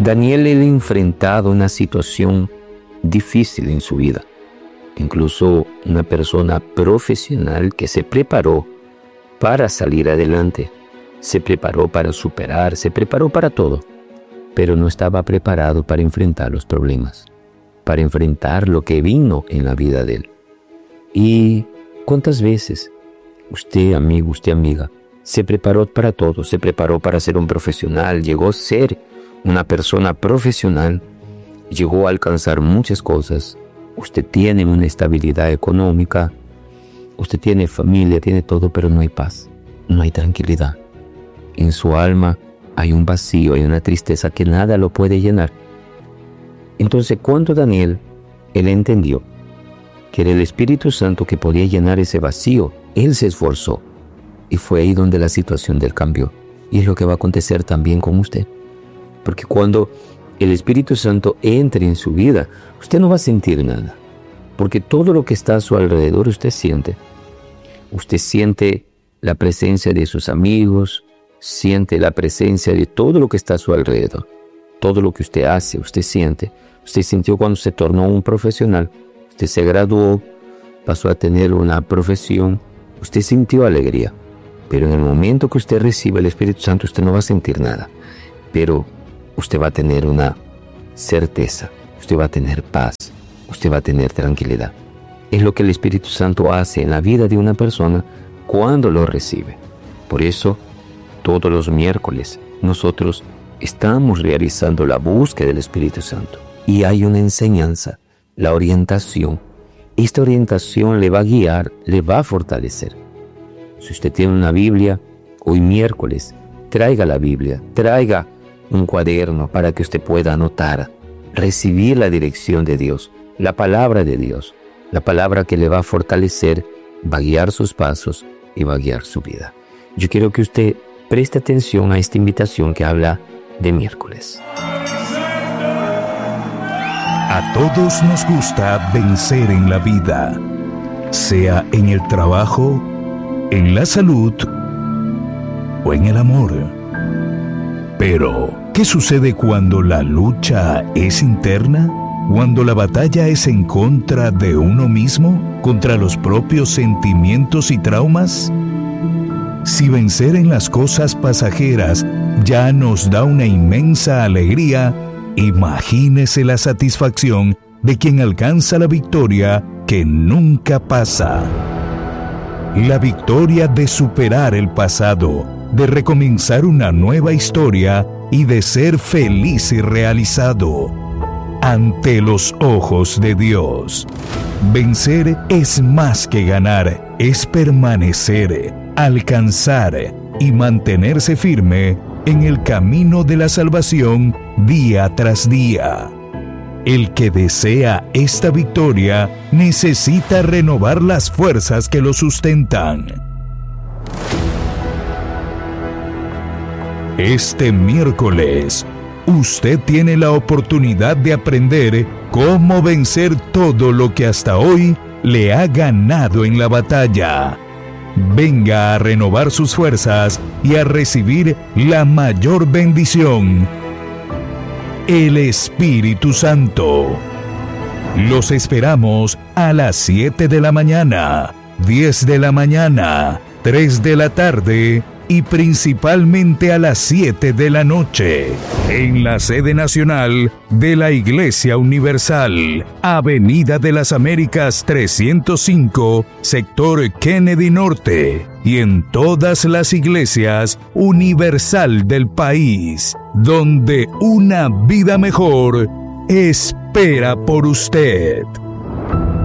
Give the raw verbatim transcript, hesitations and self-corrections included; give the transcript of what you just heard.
Daniel él enfrentado una situación difícil en su vida. Incluso una persona profesional que se preparó para salir adelante, se preparó para superar, se preparó para todo, pero no estaba preparado para enfrentar los problemas, para enfrentar lo que vino en la vida de él. ¿Y cuántas veces usted, amigo, usted, amiga, se preparó para todo, se preparó para ser un profesional, llegó a ser una persona profesional, llegó a alcanzar muchas cosas? Usted tiene una estabilidad económica, usted tiene familia, tiene todo, pero no hay paz, no hay tranquilidad. En su alma hay un vacío, hay una tristeza que nada lo puede llenar. Entonces, cuando Daniel, él entendió que era el Espíritu Santo que podía llenar ese vacío, él se esforzó. Y fue ahí donde la situación del cambió. Y es lo que va a acontecer también con usted. Porque cuando el Espíritu Santo entre en su vida, usted no va a sentir nada. Porque todo lo que está a su alrededor usted siente. Usted siente la presencia de sus amigos, siente la presencia de todo lo que está a su alrededor. Todo lo que usted hace, usted siente. Usted sintió cuando se tornó un profesional. Usted se graduó, pasó a tener una profesión. Usted sintió alegría. Pero en el momento que usted recibe el Espíritu Santo, usted no va a sentir nada. Pero usted va a tener una certeza, usted va a tener paz, usted va a tener tranquilidad. Es lo que el Espíritu Santo hace en la vida de una persona cuando lo recibe. Por eso, todos los miércoles, nosotros estamos realizando la búsqueda del Espíritu Santo. Y hay una enseñanza, la orientación. Esta orientación le va a guiar, le va a fortalecer. Si usted tiene una Biblia, hoy miércoles, traiga la Biblia, traiga un cuaderno para que usted pueda anotar, recibir la dirección de Dios, la palabra de Dios, la palabra que le va a fortalecer, va a guiar sus pasos y va a guiar su vida. Yo quiero que usted preste atención a esta invitación que habla de miércoles. A todos nos gusta vencer en la vida, sea en el trabajo, en la salud o en el amor. Pero, ¿qué sucede cuando la lucha es interna? Cuando la batalla es en contra de uno mismo, contra los propios sentimientos y traumas. Si vencer en las cosas pasajeras ya nos da una inmensa alegría, imagínese la satisfacción de quien alcanza la victoria que nunca pasa. La victoria de superar el pasado, de recomenzar una nueva historia y de ser feliz y realizado ante los ojos de Dios. Vencer es más que ganar, es permanecer, alcanzar y mantenerse firme en el camino de la salvación día tras día. El que desea esta victoria necesita renovar las fuerzas que lo sustentan. Este miércoles, usted tiene la oportunidad de aprender cómo vencer todo lo que hasta hoy le ha ganado en la batalla. Venga a renovar sus fuerzas y a recibir la mayor bendición, el Espíritu Santo. Los esperamos a las siete de la mañana, diez de la mañana, tres de la tarde y principalmente a las siete de la noche, en la sede nacional de la Iglesia Universal, Avenida de las Américas trescientos cinco, sector Kennedy Norte, y en todas las iglesias universal del país, donde una vida mejor espera por usted.